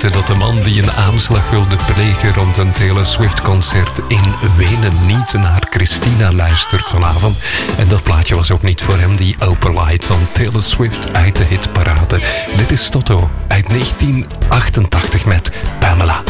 weten dat de man die een aanslag wilde plegen rond een Taylor Swift-concert in Wenen niet naar Christina luistert vanavond. En dat plaatje was ook niet voor hem, die Opalite van Taylor Swift uit de hitparade. Dit is Toto uit 1988 met Pamela.